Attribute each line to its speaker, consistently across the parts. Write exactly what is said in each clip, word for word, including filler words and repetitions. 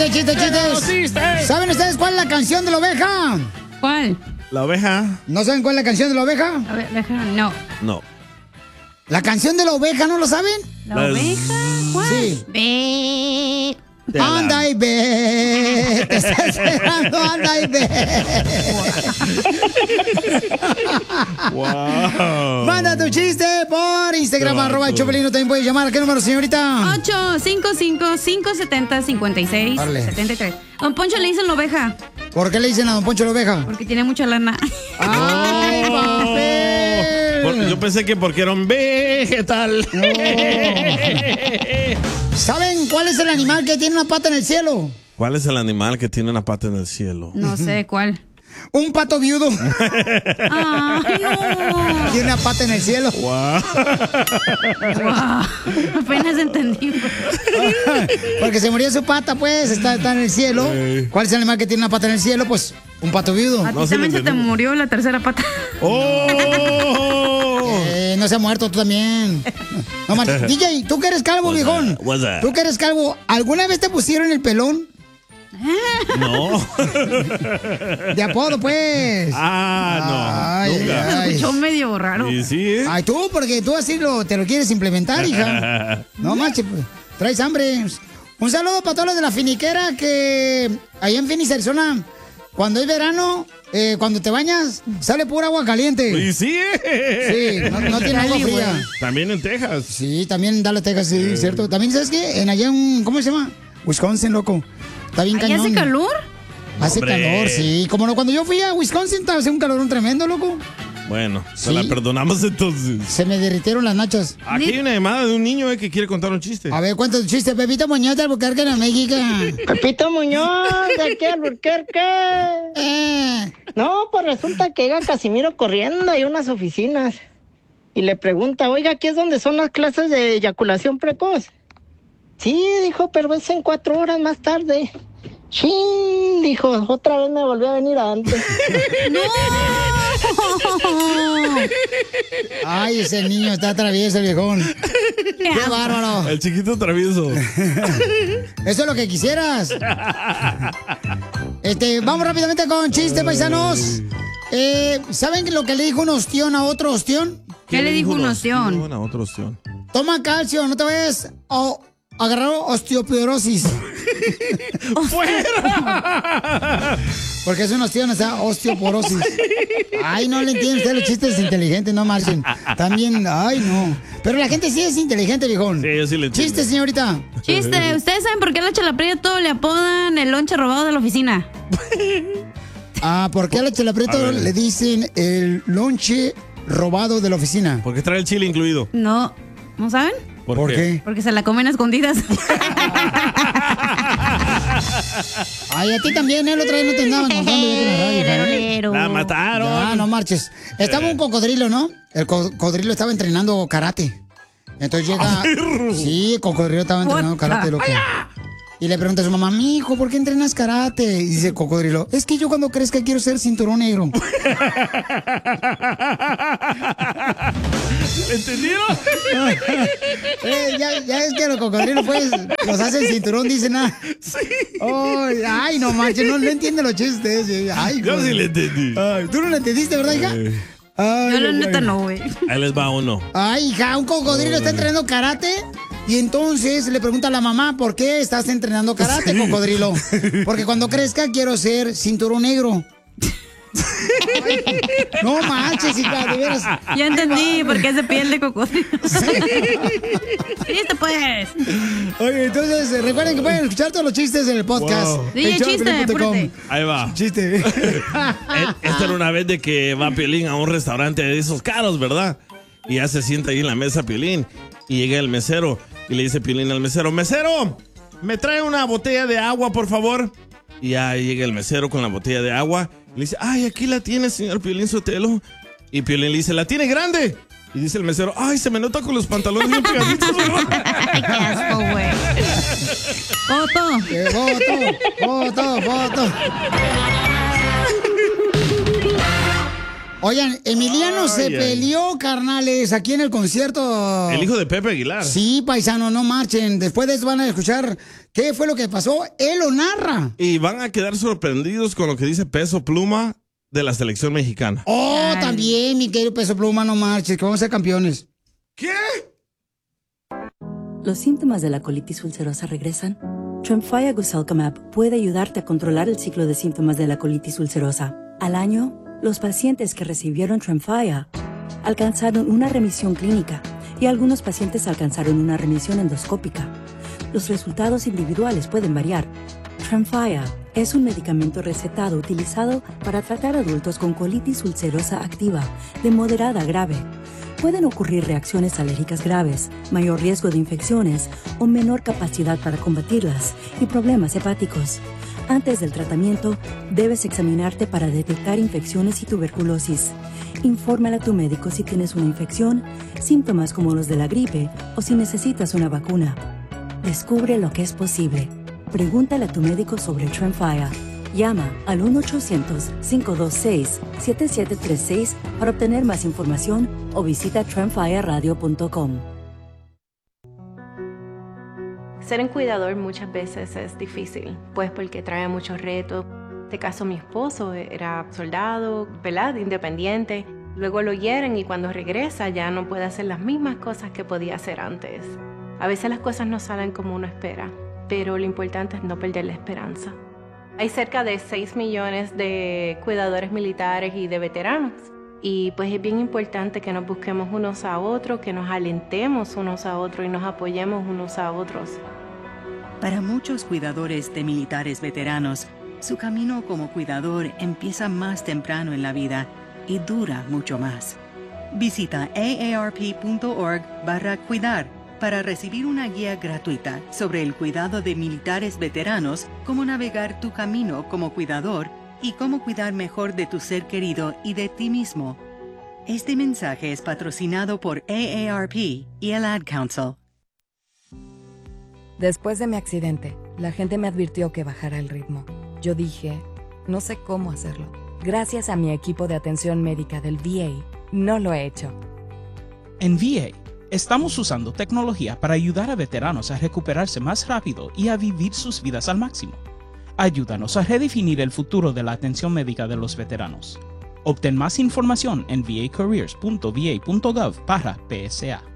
Speaker 1: Chiste, chiste, chistes.
Speaker 2: chistes.
Speaker 1: ¿Saben ustedes cuál es la canción de la oveja?
Speaker 3: ¿Cuál?
Speaker 2: ¿La oveja?
Speaker 1: ¿No saben cuál es la canción de la oveja?
Speaker 3: La oveja, no.
Speaker 2: No.
Speaker 1: ¿La canción de la oveja no lo saben?
Speaker 3: ¿La
Speaker 2: Las-
Speaker 3: oveja? ¿Cuál?
Speaker 1: Sí.
Speaker 3: Ve.
Speaker 2: Te la-
Speaker 1: Anda y ve. Te está esperando, anda y ve.
Speaker 2: Wow.
Speaker 1: Manda tu chiste por Instagram,
Speaker 2: Qué
Speaker 1: arroba el
Speaker 2: vato.
Speaker 1: Chopelino. También puedes llamar. ¿A qué número, señorita?
Speaker 3: ocho cinco cinco, cinco siete cero, cinco seis
Speaker 1: Órale.
Speaker 3: siete tres. Don Poncho le dicen la oveja
Speaker 1: ¿Por qué le dicen a Don Poncho la oveja?
Speaker 3: porque tiene mucha lana.
Speaker 1: ¡Ay, papel!
Speaker 2: Porque yo pensé que porque era un vegetal.
Speaker 1: ¿Saben cuál es el animal que tiene una pata en el cielo?
Speaker 2: ¿Cuál es el animal que tiene una pata en el cielo?
Speaker 3: No sé cuál.
Speaker 1: Un pato viudo.
Speaker 3: Ay, no.
Speaker 1: Tiene una pata en el cielo.
Speaker 2: Wow.
Speaker 3: Wow. Apenas entendí.
Speaker 1: Porque se murió su pata, pues, está, está en el cielo.
Speaker 2: Ey.
Speaker 1: ¿Cuál es el animal que tiene una pata en el cielo? Pues, un pato viudo.
Speaker 3: A ti
Speaker 2: No, sí
Speaker 3: también
Speaker 2: lo
Speaker 3: se te
Speaker 2: entendí.
Speaker 3: murió la tercera pata.
Speaker 2: ¡Oh!
Speaker 1: Eh, no se ha muerto, tú también. No manches. D J, tú que eres calvo,
Speaker 2: What's
Speaker 1: viejón.
Speaker 2: that? What's that?
Speaker 1: Tú que eres calvo, ¿alguna vez te pusieron el pelón?
Speaker 2: No.
Speaker 1: De apodo, pues.
Speaker 2: Ah, no.
Speaker 1: Ay,
Speaker 2: Nunca.
Speaker 1: ay.
Speaker 3: Escuchó medio raro.
Speaker 2: Y sí, ¿eh?
Speaker 1: Ay, tú, porque tú así lo, te lo quieres implementar, hija. No manches, pues, traes hambre. Un saludo para todos los de la finiquera que allá en Phoenix, Arizona, cuando es verano, eh, cuando te bañas, sale pura agua caliente.
Speaker 2: Y sí, ¿eh?
Speaker 1: Sí, no, no tiene agua
Speaker 3: Dale,
Speaker 1: fría.
Speaker 3: güey.
Speaker 2: También en Texas.
Speaker 1: Sí, también Dallas, Texas, sí, cierto. También, ¿sabes qué? En allá un, ¿cómo se llama? Wisconsin, loco. Está bien
Speaker 3: ¿Allá
Speaker 1: cañón.
Speaker 3: hace calor?
Speaker 1: Hace
Speaker 2: Hombre.
Speaker 1: calor, sí. Como no, cuando yo fui a Wisconsin, estaba haciendo un calorón tremendo, loco.
Speaker 2: Bueno, se
Speaker 1: Sí.
Speaker 2: la perdonamos entonces.
Speaker 1: Se me derritieron las nachas.
Speaker 2: Aquí hay una llamada de un niño eh, que quiere contar un chiste.
Speaker 1: A ver, cuéntanos tu chiste. Pepito Muñoz de Albuquerque, en México.
Speaker 4: Pepito Muñoz, de aquí a Albuquerque.
Speaker 1: Eh,
Speaker 4: No, pues resulta que llega Casimiro corriendo a unas oficinas y le pregunta, oiga, ¿aquí es donde son las clases de eyaculación precoz? Sí, dijo, pero es en cuatro horas más tarde. Sí, dijo, otra vez me volvió a venir antes.
Speaker 1: Ay, ese niño está travieso, el viejón. ¡Qué bárbaro!
Speaker 2: El chiquito travieso.
Speaker 1: Eso es lo que quisieras. Este, vamos rápidamente con chiste, paisanos. Eh, ¿Saben lo que le dijo un ostión a otro ostión?
Speaker 3: ¿Qué le dijo un ostión?
Speaker 2: A otro ostión.
Speaker 1: Toma calcio, no te vayas a agarrar osteoporosis.
Speaker 2: ¡Fuera!
Speaker 1: Porque es un ostión, o sea, osteoporosis. Ay, no le entienden ustedes los chistes inteligentes, no marchen. También, ay, no. Pero la gente sí es inteligente, viejón.
Speaker 2: Sí, yo sí le entiendo.
Speaker 1: Chiste, señorita.
Speaker 3: Chiste, ¿ustedes saben por qué a la Chela Prieto le apodan el lonche robado de la oficina?
Speaker 1: Ah, ¿por qué a la Chela Prieto
Speaker 2: A ver.
Speaker 1: le dicen el lonche robado de la oficina?
Speaker 2: Porque trae el chile incluido.
Speaker 3: No, ¿no saben?
Speaker 2: ¿Por, qué?
Speaker 3: Porque se la comen a escondidas.
Speaker 1: Ay, a ti también, ¿eh? El otro día no te andaban contando ya con la radio,
Speaker 3: Lero,
Speaker 1: ¿eh?
Speaker 3: lero.
Speaker 2: La mataron.
Speaker 1: Ya, no marches. Estaba un cocodrilo, ¿no? El co- cocodrilo estaba entrenando karate. Entonces llega... Sí, el cocodrilo estaba entrenando
Speaker 3: What
Speaker 1: karate,
Speaker 3: the-
Speaker 1: loco. Y le pregunta a su mamá, mi hijo, ¿por qué entrenas karate? Y dice el cocodrilo, es que yo cuando crezca quiero ser cinturón negro.
Speaker 2: ¿Entendieron?
Speaker 1: Eh, ya, ya es que los cocodrilos, pues, los hacen cinturón, dicen, ah.
Speaker 2: Sí.
Speaker 1: Ay, ay, no manches, no, no entiende los chistes. eh. Ay,
Speaker 2: Yo
Speaker 1: güey.
Speaker 2: sí le entendí.
Speaker 1: Ay, ¿tú no lo entendiste, verdad, hija?
Speaker 2: Eh,
Speaker 1: Ay,
Speaker 3: Yo la
Speaker 1: güey.
Speaker 3: neta no, güey.
Speaker 2: Ahí les va uno.
Speaker 1: Ay, hija, un cocodrilo está entrenando karate y entonces le pregunta a la mamá, ¿por qué estás entrenando karate,
Speaker 2: Sí.
Speaker 1: cocodrilo? Porque cuando crezca quiero ser cinturón negro. Ay, no manches, hija, de veras.
Speaker 3: Ya entendí por qué es de piel de cocodrilo. Chiste, pues.
Speaker 1: Oye, entonces eh, recuerden que pueden escuchar todos los chistes en el podcast.
Speaker 2: Wow.
Speaker 3: Sí,
Speaker 1: en
Speaker 3: chiste,
Speaker 1: showdepiolín punto com.
Speaker 3: apúrate.
Speaker 2: Ahí va.
Speaker 1: Chiste.
Speaker 2: Eh, Esta era una vez de que va Piolín a un restaurante de esos caros, ¿verdad? Y ya se sienta ahí en la mesa Piolín. Y llega el mesero y le dice Piolín al mesero, ¡mesero! ¿Me trae una botella de agua, por favor? Y ya llega el mesero con la botella de agua. Y le dice, ¡ay, aquí la tiene, señor Piolín Sotelo! Y Piolín le dice, ¡la tiene grande! Y dice el mesero, ¡ay, se me nota con los pantalones bien pegaditos!
Speaker 3: Ay, qué asco, güey. Foto.
Speaker 1: Eh, Foto, foto, foto. Oigan, Emiliano
Speaker 2: Ay,
Speaker 1: se
Speaker 2: ay.
Speaker 1: peleó, carnales, aquí en el concierto.
Speaker 2: El hijo de Pepe Aguilar.
Speaker 1: Sí, paisano, no marchen. Después de eso van a escuchar qué fue lo que pasó. Él lo narra.
Speaker 2: Y van a quedar sorprendidos con lo que dice Peso Pluma de la selección mexicana.
Speaker 1: Oh,
Speaker 3: Ay.
Speaker 1: también, mi querido Peso Pluma, no marches, que vamos a ser campeones.
Speaker 2: ¿Qué?
Speaker 5: ¿Los síntomas de la colitis ulcerosa regresan? Tremfya Guselkumab puede ayudarte a controlar el ciclo de síntomas de la colitis ulcerosa. Al año, los pacientes que recibieron Tremfya alcanzaron una remisión clínica y algunos pacientes alcanzaron una remisión endoscópica. Los resultados individuales pueden variar. Tremfya es un medicamento recetado utilizado para tratar adultos con colitis ulcerosa activa de moderada a grave. Pueden ocurrir reacciones alérgicas graves, mayor riesgo de infecciones o menor capacidad para combatirlas y problemas hepáticos. Antes del tratamiento, debes examinarte para detectar infecciones y tuberculosis. Infórmale a tu médico si tienes una infección, síntomas como los de la gripe o si necesitas una vacuna. Descubre lo que es posible. Pregúntale a tu médico sobre Tremfya. Llama al uno ochocientos, cinco dos seis, siete siete tres seis para obtener más información o visita tremfya radio punto com.
Speaker 6: Ser un cuidador muchas veces es difícil, pues porque trae muchos retos. En este caso, mi esposo era soldado, ¿verdad? Independiente. Luego lo hieren y cuando regresa ya no puede hacer las mismas cosas que podía hacer antes. A veces las cosas no salen como uno espera, pero lo importante es no perder la esperanza. Hay cerca de seis millones de cuidadores militares y de veteranos. Y pues es bien importante que nos busquemos unos a otros, que nos alentemos unos a otros y nos apoyemos unos a otros.
Speaker 7: Para muchos cuidadores de militares veteranos, su camino como cuidador empieza más temprano en la vida y dura mucho más. Visita aarp.org barra cuidar para recibir una guía gratuita sobre el cuidado de militares veteranos, cómo navegar tu camino como cuidador y cómo cuidar mejor de tu ser querido y de ti mismo. Este mensaje es patrocinado por A A R P y el Ad Council.
Speaker 8: Después de mi accidente, la gente me advirtió que bajara el ritmo. Yo dije, no sé cómo hacerlo. Gracias a mi equipo de atención médica del V A, no lo he hecho.
Speaker 9: En V A, estamos usando tecnología para ayudar a veteranos a recuperarse más rápido y a vivir sus vidas al máximo. Ayúdanos a redefinir el futuro de la atención médica de los veteranos. Obtén más información en v a careers punto v a punto gov barra P S A.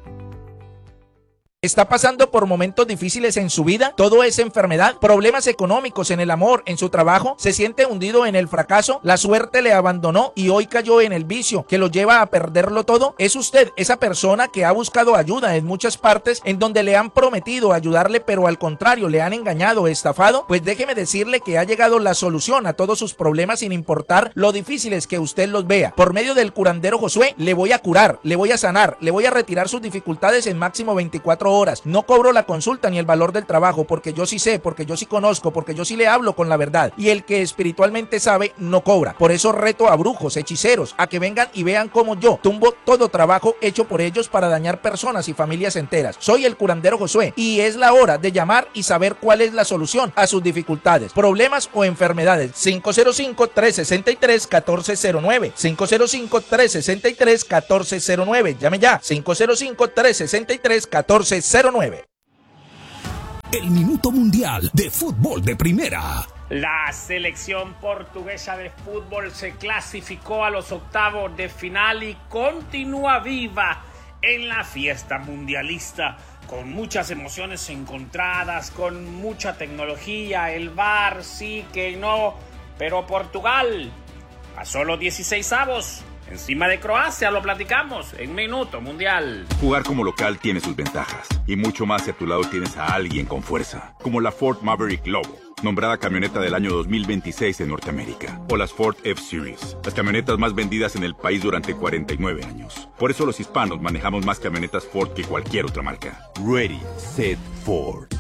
Speaker 10: ¿Está pasando por momentos difíciles en su vida? ¿Todo es enfermedad? ¿Problemas económicos en el amor, en su trabajo? ¿Se siente hundido en el fracaso? ¿La suerte le abandonó y hoy cayó en el vicio que lo lleva a perderlo todo? ¿Es usted esa persona que ha buscado ayuda en muchas partes en donde le han prometido ayudarle pero al contrario le han engañado o estafado? Pues déjeme decirle que ha llegado la solución a todos sus problemas sin importar lo difíciles que usted los vea. Por medio del curandero Josué le voy a curar, le voy a sanar, le voy a retirar sus dificultades en máximo veinticuatro horas. No cobro la consulta ni el valor del trabajo porque yo sí sé, porque yo sí conozco, porque yo sí le hablo con la verdad. Y el que espiritualmente sabe no cobra. Por eso reto a brujos, hechiceros, a que vengan y vean cómo yo tumbo todo trabajo hecho por ellos para dañar personas y familias enteras. Soy el curandero Josué y es la hora de llamar y saber cuál es la solución a sus dificultades, problemas o enfermedades. cinco cero cinco, tres seis tres, uno cuatro cero nueve cinco cero cinco, tres seis tres, uno cuatro cero nueve. Llame ya. cinco cero cinco, tres seis tres, uno cuatro cero nueve.
Speaker 11: El Minuto Mundial de Fútbol de Primera.
Speaker 12: La selección portuguesa de fútbol se clasificó a los octavos de final y continúa viva en la fiesta mundialista, con muchas emociones encontradas, con mucha tecnología, el V A R sí que no, pero Portugal a solo dieciséis avos. Encima de Croacia, lo platicamos en Minuto Mundial.
Speaker 13: Jugar como local tiene sus ventajas, y mucho más si a tu lado tienes a alguien con fuerza, como la Ford Maverick Lobo, nombrada camioneta del año dos mil veintiséis en Norteamérica, o las Ford F-Series, las camionetas más vendidas en el país durante cuarenta y nueve años. Por eso los hispanos manejamos más camionetas Ford que cualquier otra marca. Ready, set, Ford.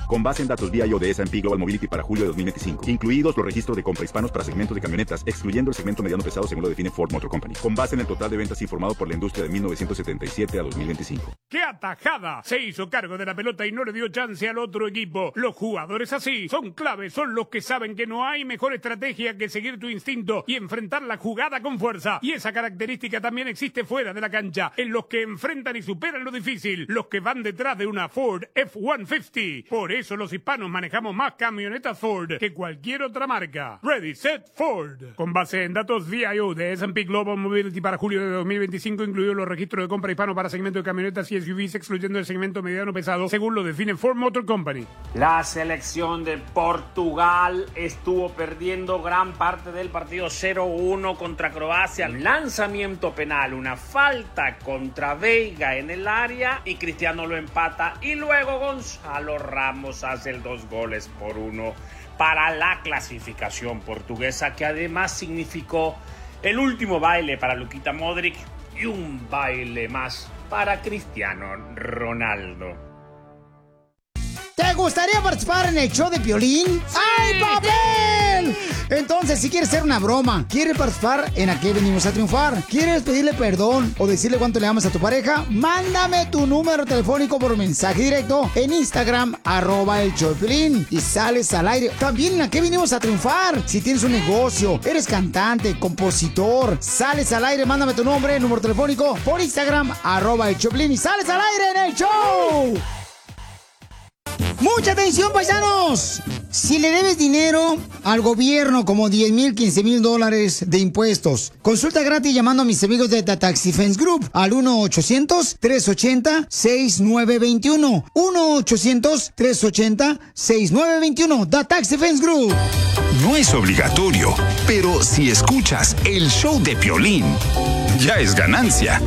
Speaker 13: con base en datos V I O de S and P Global Mobility para julio de dos mil veinticinco, incluidos los registros de compra hispanos para segmentos de camionetas, excluyendo el segmento mediano pesado según lo define Ford Motor Company, con base en el total de ventas informado por la industria de mil novecientos setenta y siete a dos mil veinticinco.
Speaker 14: ¡Qué atajada! Se hizo cargo de la pelota y no le dio chance al otro equipo. Los jugadores así son claves, son los que saben que no hay mejor estrategia que seguir tu instinto y enfrentar la jugada con fuerza. Y esa característica también existe fuera de la cancha, en los que enfrentan y superan lo difícil, los que van detrás de una Ford F ciento cincuenta. Por eso los hispanos manejamos más camionetas Ford que cualquier otra marca. Ready, Set, Ford. Con base en datos V I O de S and P Global Mobility para julio de dos mil veinticinco, incluidos los registros de compra hispano para segmento de camionetas y S U Vs, excluyendo el segmento mediano pesado, según lo define Ford Motor Company.
Speaker 12: La selección de Portugal estuvo perdiendo gran parte del partido cero uno contra Croacia. Lanzamiento penal, una falta contra Veiga en el área y Cristiano lo empata, y luego Gonzalo Ramos hace el dos goles por uno para la clasificación portuguesa, que además significó el último baile para Luka Modric y un baile más para Cristiano Ronaldo.
Speaker 1: ¿Te gustaría participar en el show de Piolín? ¡Sí! ¡Ay, papel! Entonces, si quieres hacer una broma, quieres participar en ¿A qué venimos a triunfar? ¿Quieres pedirle perdón o decirle cuánto le amas a tu pareja? Mándame tu número telefónico por mensaje directo en Instagram, arroba el show de Piolín, y sales al aire. También en ¿A qué venimos a triunfar? Si tienes un negocio, eres cantante, compositor, sales al aire, mándame tu nombre, número telefónico por Instagram, arroba el show de Piolín, y sales al aire en el show. ¡Mucha atención, paisanos! Si le debes dinero al gobierno, como diez mil, quince mil dólares de impuestos, consulta gratis llamando a mis amigos de The Tax Defense Group al uno ochocientos, tres ochenta, sesenta y nueve veintiuno. uno ochocientos, tres ochenta, sesenta y nueve veintiuno. The Tax Defense Group.
Speaker 11: No es obligatorio, pero si escuchas el show de Piolín, ya es ganancia.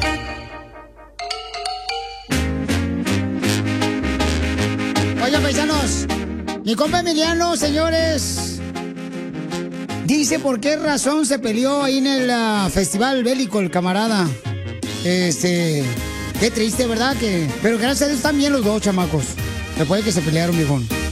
Speaker 1: Oigan, paisanos, mi compa Emiliano, señores, dice por qué razón se peleó ahí en el uh, festival bélico el camarada. Este, qué triste, ¿verdad? Que, pero gracias a Dios están bien los dos chamacos. Después de que se pelearon, viejón.